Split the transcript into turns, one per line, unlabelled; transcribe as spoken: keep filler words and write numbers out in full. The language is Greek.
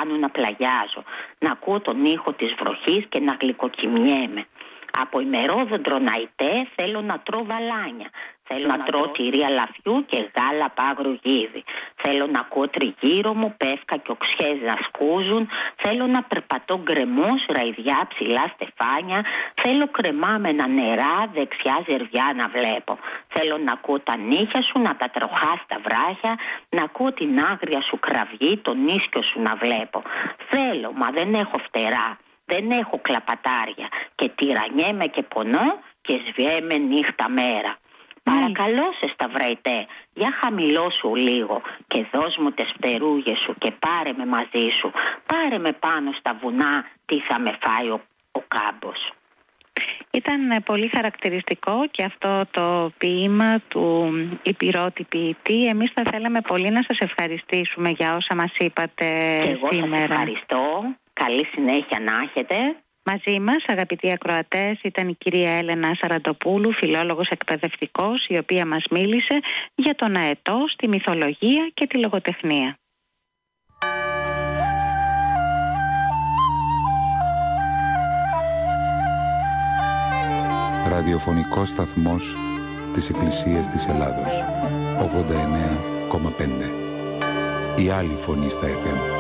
κάνω να πλαγιάζω, να ακούω τον ήχο της βροχής και να γλυκοκοιμιέμαι. Από ημερόδοντρο ναϊτέ θέλω να τρώω βαλάνια. Θέλω να, να τρώω τυρί αλαφιού και γάλα πάγρου γίδι. Θέλω να ακούω τριγύρω μου πεύκα και οξιές να σκούζουν. Θέλω να περπατώ γκρεμός, ραϊδιά, ψηλά στεφάνια. Θέλω κρεμάμενα νερά, δεξιά ζερβιά να βλέπω. Θέλω να ακούω τα νύχια σου, να τα τροχά στα βράχια. Να ακούω την άγρια σου κραυγή, τον ίσκιο σου να βλέπω. Θέλω, μα δεν έχω φτερά. Δεν έχω κλαπατάρια και τυραννιέμαι και πονώ και σβιέμαι νύχτα μέρα. Mm. Παρακαλώ σε Σταυραϊτέ, για χαμηλώσου λίγο και δώσ' μου τες φτερούγες σου και πάρε με μαζί σου. Πάρε με πάνω στα βουνά, τι θα με φάει ο, ο κάμπος.
Ήταν πολύ χαρακτηριστικό και αυτό το ποίημα του υπηρώτη ποιητή. Εμείς θα θέλαμε πολύ να σας ευχαριστήσουμε για όσα μας είπατε
και εγώ
σήμερα.
Σας ευχαριστώ. Καλή συνέχεια να έχετε.
Μαζί μας, αγαπητοί ακροατές, ήταν η κυρία Έλενα Σαραντοπούλου, φιλόλογος εκπαιδευτικός, η οποία μας μίλησε για τον αετό στη μυθολογία και τη λογοτεχνία.
Ραδιοφωνικός σταθμός της Εκκλησίας της Ελλάδος. ογδόντα εννέα κόμμα πέντε. Η άλλη φωνή στα εφ εμ.